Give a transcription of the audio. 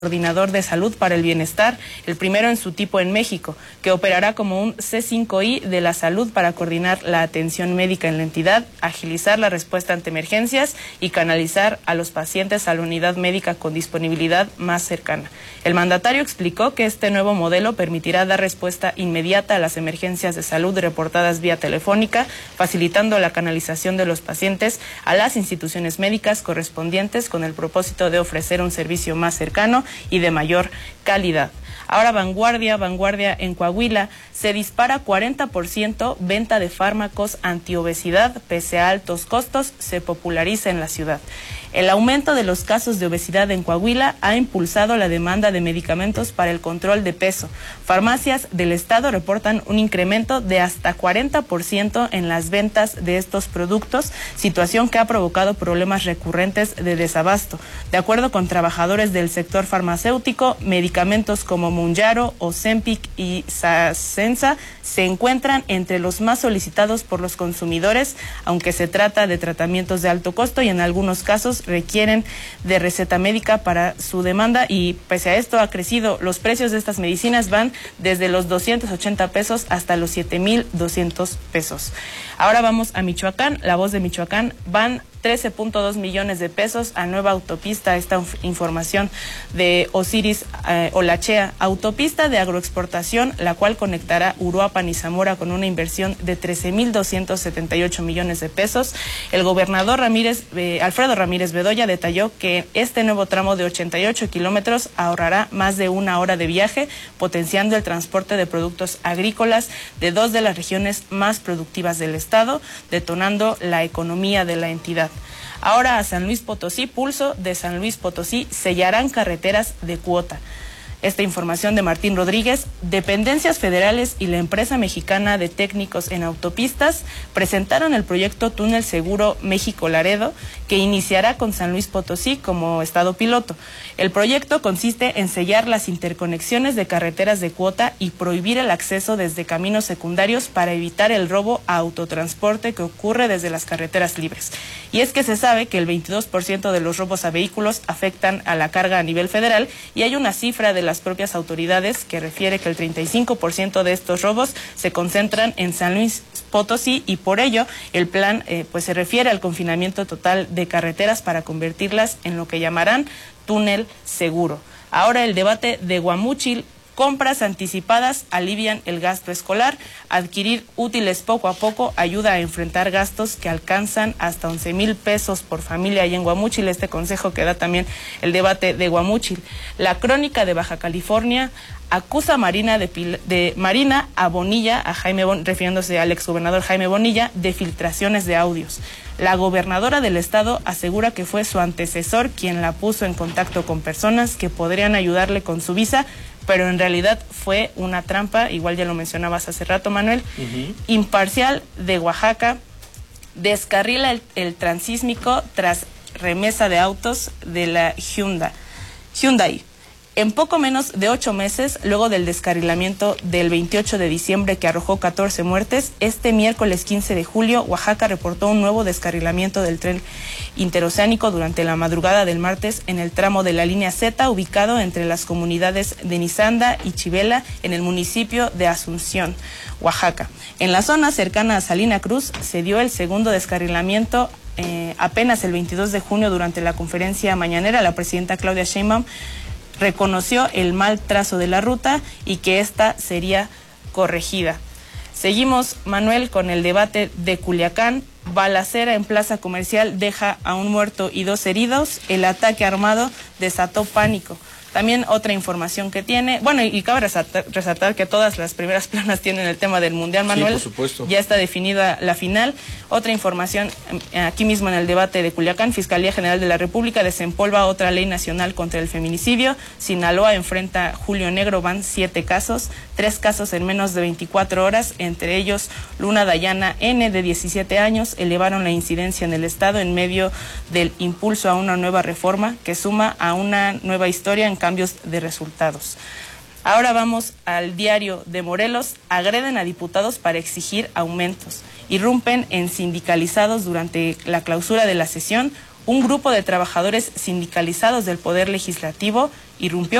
Coordinador de Salud para el Bienestar, el primero en su tipo en México, que operará como un C5I de la salud para coordinar la atención médica en la entidad, agilizar la respuesta ante emergencias y canalizar a los pacientes a la unidad médica con disponibilidad más cercana. El mandatario explicó que este nuevo modelo permitirá dar respuesta inmediata a las emergencias de salud reportadas vía telefónica, facilitando la canalización de los pacientes a las instituciones médicas correspondientes con el propósito de ofrecer un servicio más cercano y de mayor calidad. Ahora vanguardia en Coahuila, se dispara 40% venta de fármacos antiobesidad, pese a altos costos, se populariza en la ciudad. El aumento de los casos de obesidad en Coahuila ha impulsado la demanda de medicamentos para el control de peso. Farmacias del estado reportan un incremento de hasta 40% en las ventas de estos productos, situación que ha provocado problemas recurrentes de desabasto. De acuerdo con trabajadores del sector farmacéutico, medicamentos como Mounjaro, Ozempic y Sacensa se encuentran entre los más solicitados por los consumidores, aunque se trata de tratamientos de alto costo y en algunos casos requieren de receta médica para su demanda, y pese a esto ha crecido. Los precios de estas medicinas van desde los 280 pesos hasta los 7,200 pesos. Ahora vamos a Michoacán. La Voz de Michoacán: van 13.2 millones de pesos a nueva autopista. Esta información de Osiris Olachea, autopista de agroexportación, la cual conectará Uruapan y Zamora con una inversión de 13,278 millones de pesos. El gobernador Alfredo Ramírez Bedoya detalló que este nuevo tramo de 88 kilómetros ahorrará más de una hora de viaje, potenciando el transporte de productos agrícolas de dos de las regiones más productivas del estado, detonando la economía de la entidad. Ahora a San Luis Potosí, Pulso de San Luis Potosí, sellarán carreteras de cuota. Esta información de Martín Rodríguez. Dependencias federales y la empresa mexicana de técnicos en autopistas presentaron el proyecto Túnel Seguro México-Laredo, que iniciará con San Luis Potosí como estado piloto. El proyecto consiste en sellar las interconexiones de carreteras de cuota y prohibir el acceso desde caminos secundarios para evitar el robo a autotransporte que ocurre desde las carreteras libres. Y es que se sabe que el 22% de los robos a vehículos afectan a la carga a nivel federal, y hay una cifra de las propias autoridades que refiere que el 35% de estos robos se concentran en San Luis Potosí, y por ello el plan pues se refiere al confinamiento total de carreteras para convertirlas en lo que llamarán túnel seguro. Ahora el debate de Guamúchil: compras anticipadas alivian el gasto escolar, adquirir útiles poco a poco ayuda a enfrentar gastos que alcanzan hasta 11,000 pesos por familia y en Guamúchil. Este consejo que da también el debate de Guamúchil. La Crónica de Baja California acusa Marina a Bonilla, refiriéndose al exgobernador Jaime Bonilla, de filtraciones de audios. La gobernadora del estado asegura que fue su antecesor quien la puso en contacto con personas que podrían ayudarle con su visa, pero en realidad fue una trampa. Igual ya lo mencionabas hace rato, Manuel. Imparcial de Oaxaca descarrila el transísmico tras remesa de autos de la Hyundai. En poco menos de 8 meses, luego del descarrilamiento del 28 de diciembre que arrojó 14 muertes, este miércoles 15 de julio, Oaxaca reportó un nuevo descarrilamiento del tren interoceánico durante la madrugada del martes en el tramo de la línea Z, ubicado entre las comunidades de Nizanda y Chivela, en el municipio de Asunción, Oaxaca. En la zona cercana a Salina Cruz se dio el segundo descarrilamiento apenas el 22 de junio. Durante la conferencia mañanera, la presidenta Claudia Sheinbaum reconoció el mal trazo de la ruta y que esta sería corregida. Seguimos, Manuel, con el debate de Culiacán. Balacera en plaza comercial deja a un muerto y 2 heridos. El ataque armado desató pánico. También otra información que tiene, bueno, y cabe resaltar que todas las primeras planas tienen el tema del Mundial, Manuel. Sí, por supuesto. Ya está definida la final. Otra información, aquí mismo en el debate de Culiacán: Fiscalía General de la República desempolva otra ley nacional contra el feminicidio. Sinaloa enfrenta Julio Negro, van 7 casos, 3 casos en menos de 24 horas, entre ellos Luna Dayana N, de 17 años, elevaron la incidencia en el estado en medio del impulso a una nueva reforma que suma a una nueva historia en cambios de resultados. Ahora vamos al Diario de Morelos. Agreden a diputados para exigir aumentos. Irrumpen en sindicalizados durante la clausura de la sesión. un grupo de trabajadores sindicalizados del Poder Legislativo irrumpió